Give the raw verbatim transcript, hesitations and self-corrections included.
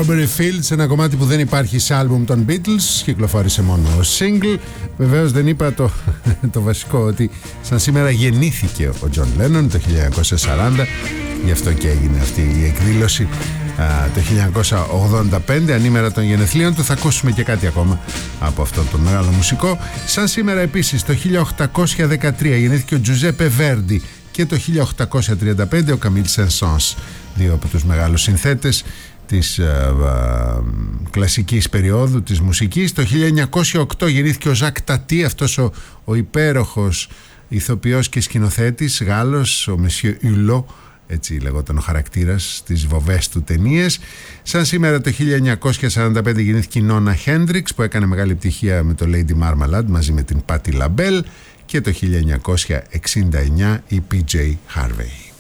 Strawberry Fields, ένα κομμάτι που δεν υπάρχει σε άλμπουμ των Beatles, κυκλοφόρησε μόνο ως single. Βεβαίως δεν είπα το, το βασικό, ότι σαν σήμερα γεννήθηκε ο John Lennon το χίλια εννιακόσια σαράντα, γι' αυτό και έγινε αυτή η εκδήλωση α, το χίλια εννιακόσια ογδόντα πέντε, ανήμερα των γενεθλίων του. Θα ακούσουμε και κάτι ακόμα από αυτόν τον μεγάλο μουσικό. Σαν σήμερα επίσης το χίλια οκτακόσια δεκατρία γεννήθηκε ο Giuseppe Verdi και το χίλια οκτακόσια τριάντα πέντε ο Camille Saint-Saëns, δύο από τους μεγάλους συνθέτες της α, α, κλασικής περίοδου της μουσικής. Το χίλια εννιακόσια οκτώ γεννήθηκε ο Ζακ Τατί, αυτός ο, ο υπέροχος ηθοποιός και σκηνοθέτης Γάλλος, ο Monsieur Hulot, έτσι λεγόταν ο χαρακτήρας στις βοβές του ταινίες. Σαν σήμερα το χίλια εννιακόσια σαράντα πέντε γεννήθηκε η Νόνα Χέντριξ, που έκανε μεγάλη επιτυχία με το Lady Marmalade μαζί με την Patti LaBelle, και το χίλια εννιακόσια εξήντα εννιά η πι τζέι Harvey.